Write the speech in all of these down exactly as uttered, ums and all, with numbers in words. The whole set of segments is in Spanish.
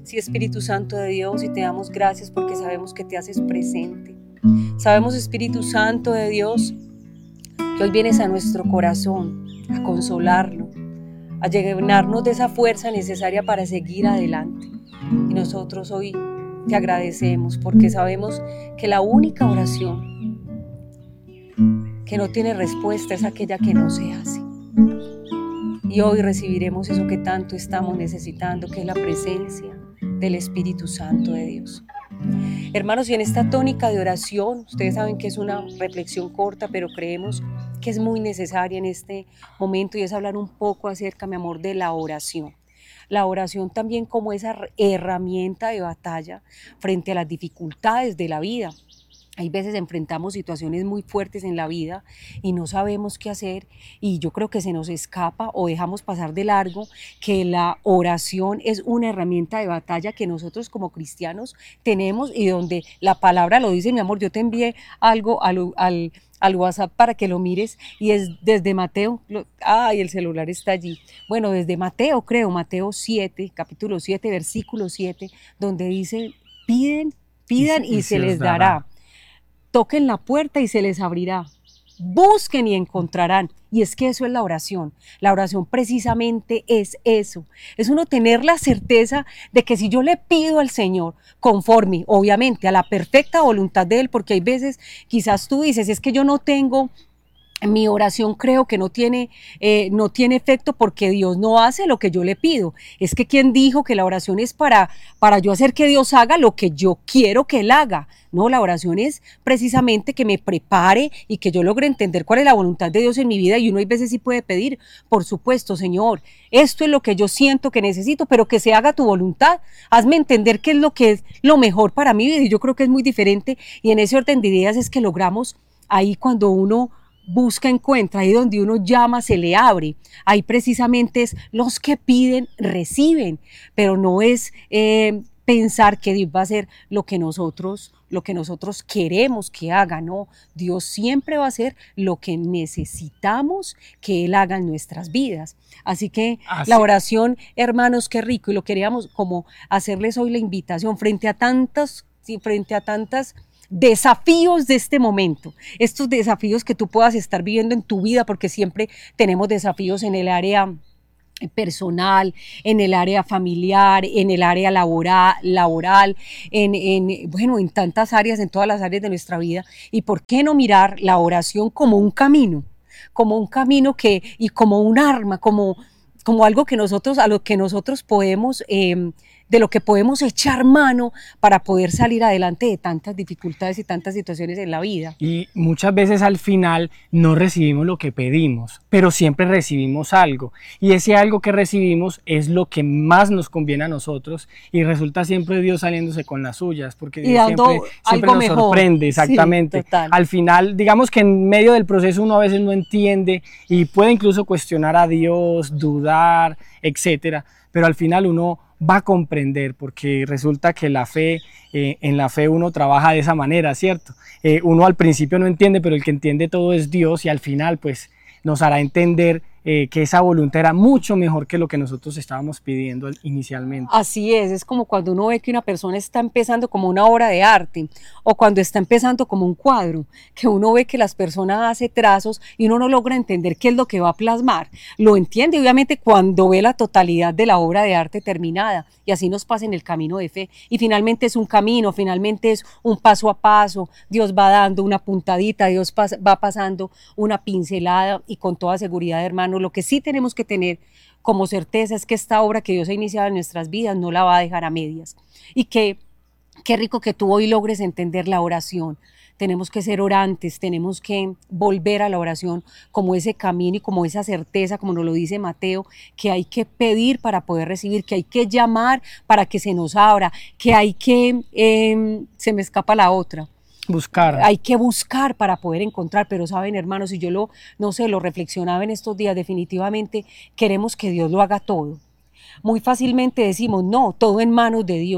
Sí, Espíritu Santo de Dios, y te damos gracias porque sabemos que te haces presente. Sabemos, Espíritu Santo de Dios, que hoy vienes a nuestro corazón a consolarlo, a llenarnos de esa fuerza necesaria para seguir adelante. Y nosotros hoy te agradecemos porque sabemos que la única oración que no tiene respuesta es aquella que no se hace. Y hoy recibiremos eso que tanto estamos necesitando, que es la presencia del Espíritu Santo de Dios. Hermanos, y en esta tónica de oración, ustedes saben que es una reflexión corta, pero creemos que es muy necesaria en este momento, y es hablar un poco acerca, mi amor, de la oración. La oración también como esa herramienta de batalla frente a las dificultades de la vida. Hay veces enfrentamos situaciones muy fuertes en la vida y no sabemos qué hacer, y yo creo que se nos escapa o dejamos pasar de largo que la oración es una herramienta de batalla que nosotros como cristianos tenemos, y donde la palabra lo dice. Mi amor, yo te envié algo al, al, al WhatsApp para que lo mires, y es desde Mateo. Ay, el celular está allí. Bueno, desde Mateo, creo, Mateo siete, capítulo siete, versículo siete, donde dice: piden, pidan y, y, y se, se les dará. dará. Toquen la puerta y se les abrirá. Busquen y encontrarán. Y es que eso es la oración. La oración precisamente es eso. Es uno tener la certeza de que si yo le pido al Señor, conforme, obviamente, a la perfecta voluntad de Él, porque hay veces, quizás tú dices, es que yo no tengo... mi oración creo que no tiene, eh, no tiene efecto porque Dios no hace lo que yo le pido. Es que ¿quién dijo que la oración es para, para yo hacer que Dios haga lo que yo quiero que Él haga? No, la oración es precisamente que me prepare y que yo logre entender cuál es la voluntad de Dios en mi vida. Y uno hay veces sí puede pedir, por supuesto, Señor, esto es lo que yo siento que necesito, pero que se haga tu voluntad. Hazme entender qué es lo que es lo mejor para mi vida. Y yo creo que es muy diferente, y en ese orden de ideas es que logramos ahí cuando uno busca, encuentra, ahí donde uno llama, se le abre. Ahí precisamente es los que piden, reciben, pero no es eh, pensar que Dios va a hacer lo que nosotros, lo que nosotros queremos que haga, no. Dios siempre va a hacer lo que necesitamos que Él haga en nuestras vidas. Así que Así. La oración, hermanos, qué rico, y lo queríamos como hacerles hoy la invitación frente a tantas, frente a tantas desafíos de este momento, estos desafíos que tú puedas estar viviendo en tu vida, porque siempre tenemos desafíos en el área personal, en el área familiar, en el área laboral, laboral en, en, bueno, en tantas áreas, en todas las áreas de nuestra vida. Y por qué no mirar la oración como un camino, como un camino que, y como un arma, como, como algo que nosotros, a lo que nosotros podemos eh, de lo que podemos echar mano para poder salir adelante de tantas dificultades y tantas situaciones en la vida. Y muchas veces al final no recibimos lo que pedimos, pero siempre recibimos algo, y ese algo que recibimos es lo que más nos conviene a nosotros, y resulta siempre Dios saliéndose con las suyas, porque y Dios siempre, siempre nos mejor. sorprende, exactamente. Sí, al final, digamos que en medio del proceso uno a veces no entiende y puede incluso cuestionar a Dios, dudar, etcétera, pero al final uno va a comprender, porque resulta que la fe, eh, en la fe uno trabaja de esa manera, ¿cierto? Eh, uno al principio no entiende, pero el que entiende todo es Dios, y al final pues nos hará entender eh, que esa voluntad era mucho mejor que lo que nosotros estábamos pidiendo inicialmente. Así es, es como cuando uno ve que una persona está empezando como una obra de arte, o cuando está empezando como un cuadro, que uno ve que las personas hacen trazos y uno no logra entender qué es lo que va a plasmar. Lo entiende obviamente cuando ve la totalidad de la obra de arte terminada, y así nos pasa en el camino de fe, y finalmente es un camino, finalmente es un paso a paso. Dios va dando una puntadita, Dios pas- va pasando una pincelada, y con toda seguridad, hermano, lo que sí tenemos que tener como certeza es que esta obra que Dios ha iniciado en nuestras vidas no la va a dejar a medias. Y que qué rico que tú hoy logres entender la oración. Tenemos que ser orantes, tenemos que volver a la oración como ese camino y como esa certeza, como nos lo dice Mateo, que hay que pedir para poder recibir, que hay que llamar para que se nos abra, que hay que, eh, se me escapa la otra, buscar. Hay que buscar para poder encontrar. Pero saben, hermanos, si yo lo, no sé, lo reflexionaba en estos días, definitivamente queremos que Dios lo haga todo. Muy fácilmente decimos, no, todo en manos de Dios.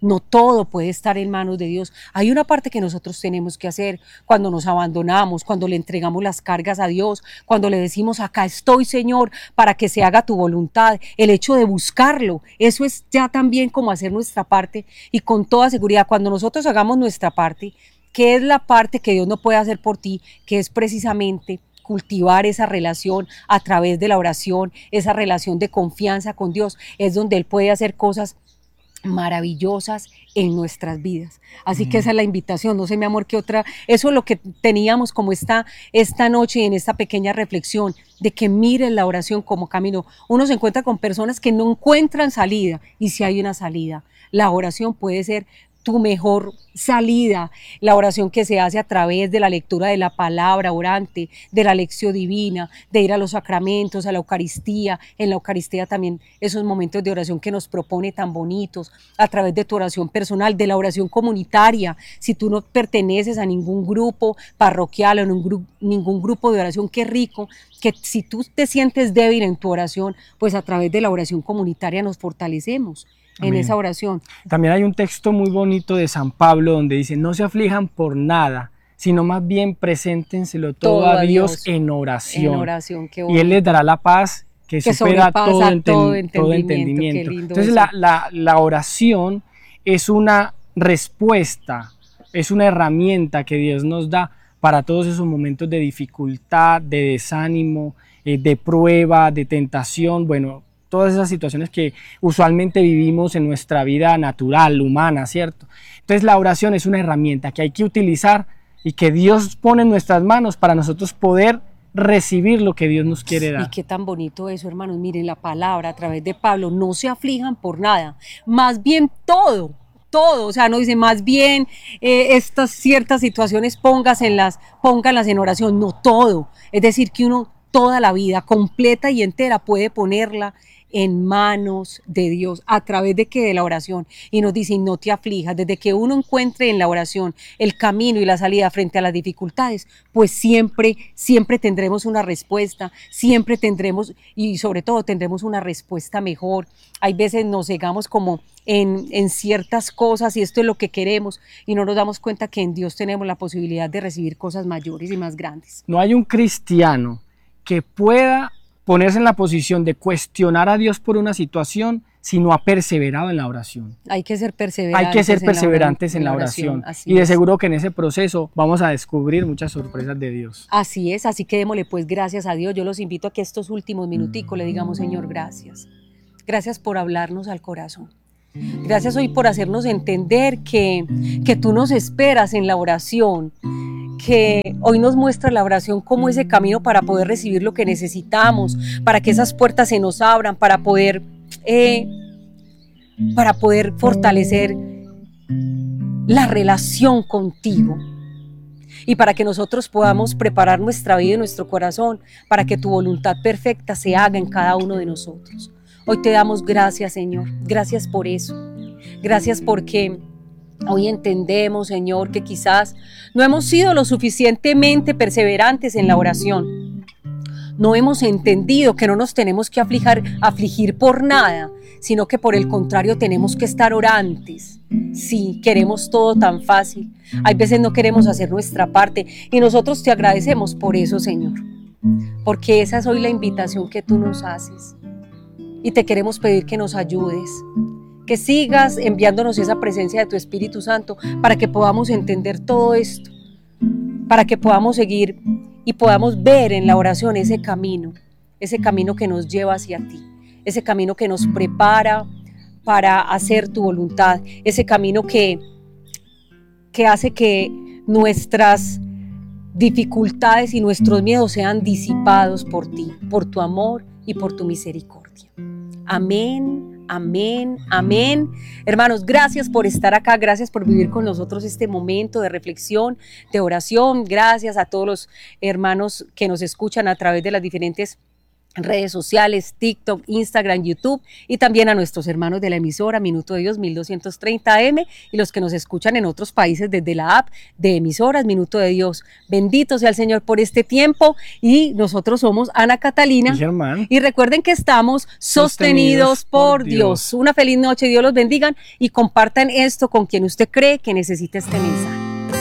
No todo puede estar en manos de Dios. Hay una parte que nosotros tenemos que hacer cuando nos abandonamos, cuando le entregamos las cargas a Dios, cuando le decimos, acá estoy, Señor, para que se haga tu voluntad. El hecho de buscarlo, eso es ya también como hacer nuestra parte, y con toda seguridad, cuando nosotros hagamos nuestra parte, ¿qué es la parte que Dios no puede hacer por ti? Que es precisamente cultivar esa relación a través de la oración, esa relación de confianza con Dios, es donde Él puede hacer cosas maravillosas en nuestras vidas. Así mm. que esa es la invitación. No sé, mi amor, qué otra, eso es lo que teníamos como esta, esta noche en esta pequeña reflexión, de que miren la oración como camino. Uno se encuentra con personas que no encuentran salida, y si hay una salida, la oración puede ser tu mejor salida, la oración que se hace a través de la lectura de la palabra orante, de la lección divina, de ir a los sacramentos, a la Eucaristía, en la Eucaristía también esos momentos de oración que nos propone tan bonitos, a través de tu oración personal, de la oración comunitaria, si tú no perteneces a ningún grupo parroquial o en un gru- ningún grupo de oración, qué rico, que si tú te sientes débil en tu oración, pues a través de la oración comunitaria nos fortalecemos. En esa oración. También hay un texto muy bonito de San Pablo donde dice, no se aflijan por nada, sino más bien preséntenselo todo, todo a Dios, Dios en oración. En oración, qué y Él les dará la paz que, que supera todo, enten todo entendimiento. Todo entendimiento. Entonces la, la, la oración es una respuesta, es una herramienta que Dios nos da para todos esos momentos de dificultad, de desánimo, eh, de prueba, de tentación, bueno, todas esas situaciones que usualmente vivimos en nuestra vida natural, humana, ¿cierto? Entonces la oración es una herramienta que hay que utilizar y que Dios pone en nuestras manos para nosotros poder recibir lo que Dios nos quiere dar. Y qué tan bonito eso, hermanos. Miren la palabra a través de Pablo, no se aflijan por nada, más bien todo, todo, o sea, no dice más bien eh, estas ciertas situaciones póngaselas, pónganlas en oración, no todo, es decir, que uno toda la vida completa y entera puede ponerla en manos de Dios, a través de que de la oración, y nos dice, no te aflijas, desde que uno encuentre en la oración el camino y la salida frente a las dificultades, pues siempre, siempre tendremos una respuesta, siempre tendremos, y sobre todo tendremos una respuesta mejor. Hay veces nos cegamos como en, en ciertas cosas, y esto es lo que queremos, y no nos damos cuenta que en Dios tenemos la posibilidad de recibir cosas mayores y más grandes. No hay un cristiano que pueda ponerse en la posición de cuestionar a Dios por una situación si no ha perseverado en la oración. Hay que ser perseverantes. Hay que ser perseverantes en la oración. En la oración. Y de seguro que en ese proceso vamos a descubrir muchas sorpresas de Dios. Así es, así que démosle pues gracias a Dios. Yo los invito a que estos últimos minuticos le digamos, Señor, gracias. Gracias por hablarnos al corazón. Gracias hoy por hacernos entender que, que tú nos esperas en la oración, que hoy nos muestra la oración como ese camino para poder recibir lo que necesitamos, para que esas puertas se nos abran, para poder, eh, para poder fortalecer la relación contigo y para que nosotros podamos preparar nuestra vida y nuestro corazón para que tu voluntad perfecta se haga en cada uno de nosotros. Hoy te damos gracias, Señor, gracias por eso, gracias porque hoy entendemos, Señor, que quizás no hemos sido lo suficientemente perseverantes en la oración. No hemos entendido que no nos tenemos que aflijar, afligir por nada, sino que por el contrario tenemos que estar orantes. Sí, queremos todo tan fácil. Hay veces no queremos hacer nuestra parte y nosotros te agradecemos por eso, Señor, porque esa es hoy la invitación que tú nos haces y te queremos pedir que nos ayudes, que sigas enviándonos esa presencia de tu Espíritu Santo para que podamos entender todo esto, para que podamos seguir y podamos ver en la oración ese camino, ese camino que nos lleva hacia ti, ese camino que nos prepara para hacer tu voluntad, ese camino que, que hace que nuestras dificultades y nuestros miedos sean disipados por ti, por tu amor y por tu misericordia. Amén. Amén, amén. Hermanos, gracias por estar acá, gracias por vivir con nosotros este momento de reflexión, de oración. Gracias a todos los hermanos que nos escuchan a través de las diferentes redes sociales, TikTok, Instagram, YouTube, y también a nuestros hermanos de la emisora Minuto de Dios mil doscientos treinta A M y los que nos escuchan en otros países desde la app de emisoras Minuto de Dios. Bendito sea el Señor por este tiempo, y nosotros somos Ana Catalina y Germán. Y recuerden que estamos sostenidos, sostenidos por, por Dios. Dios. Una feliz noche, Dios los bendiga, y compartan esto con quien usted cree que necesita este mensaje.